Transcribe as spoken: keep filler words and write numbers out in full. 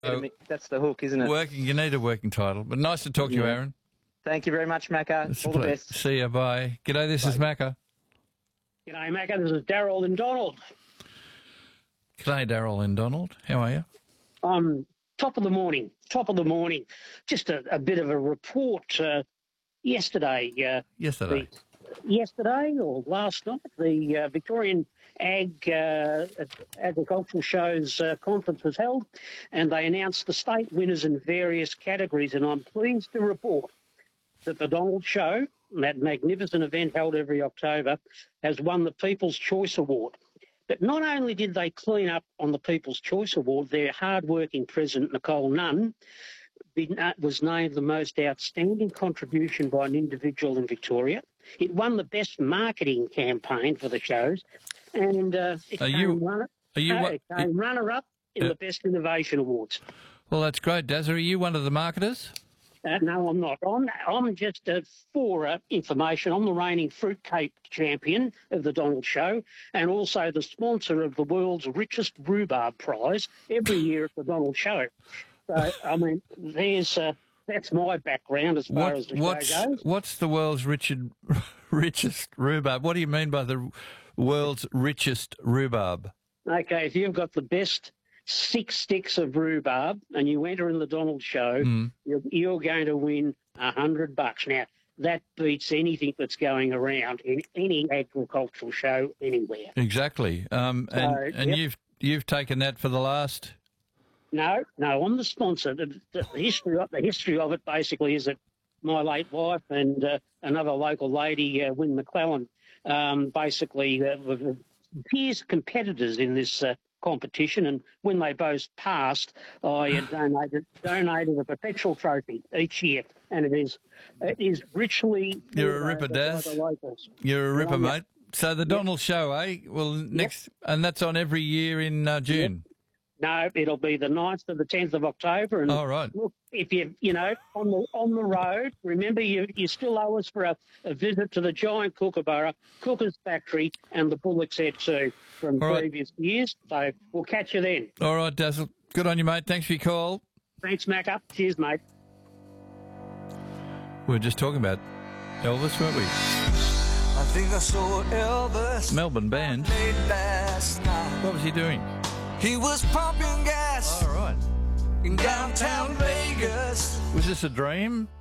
Oh, that's the hook, isn't it? Working, you need a working title. But nice to talk to you, Yeah. Aaron. Thank you very much, Macca. It's All a the ple- best. See you. Bye. G'day, this is Macca. G'day, Macca. This is Daryl and Donald. G'day, Daryl and Donald. How are you? Um, top of the morning. Top of the morning. Just a, a bit of a report. Uh, yesterday. Uh, Yesterday. The, yesterday or last night, the uh, Victorian Ag uh, Agricultural Show's uh, conference was held, and they announced the state winners in various categories. And I'm pleased to report that the Donald Show, that magnificent event held every October, has won the People's Choice Award. But not only did they clean up on the People's Choice Award, their hard-working president, Nicole Nunn, was named the most outstanding contribution by an individual in Victoria. It won the best marketing campaign for the shows, and uh, it Are came, you- runner, are you uh, what- it came runner-up in Uh, the Best Innovation Awards. Well, that's great, Daz. Are you one of the marketers? Uh, no, I'm not. I'm, I'm just uh, for uh, information. I'm the reigning fruitcake champion of the Donald Show and also the sponsor of the world's richest rhubarb prize every year at the Donald Show. So, I mean, there's uh, that's my background as far What, as the what's, show goes. what's the world's richard, richest rhubarb? What do you mean by the world's richest rhubarb? Okay, if you've got the best six sticks of rhubarb and you enter in the Donald Show, Mm. you're, you're going to win a hundred bucks. Now, that beats anything that's going around in any agricultural show anywhere. Exactly. Um, and So, and yep. you've you've taken that for the last... No, no, I'm the sponsor. The, the history of the history of it basically is that my late wife and uh, another local lady, uh, Wynne McClellan, um, basically uh, were were peers competitors in this uh, competition, and when they both passed, I uh, donated donated a perpetual trophy each year, and it is it is richly You're a uh, ripper, by Daz. the locals. You're a ripper, Um, mate. So the Donald Show, eh? Well, next... And that's on every year in uh, June. No, it'll be the ninth to the tenth of October. And Oh, right. look, if you you know on the on the road, remember you you still owe us for a, a visit to the giant Kookaburra Cookers Factory and the Bullocks Head too from All right. previous years. So we'll catch you then. All right, Dazzle. Good on you, mate. Thanks for your call. Thanks, Macca. Cheers, mate. We were just talking about Elvis, weren't we? I think I saw Elvis Melbourne band. late last night. What was he doing? He was pumping gas All right. in downtown Vegas. Was this a dream?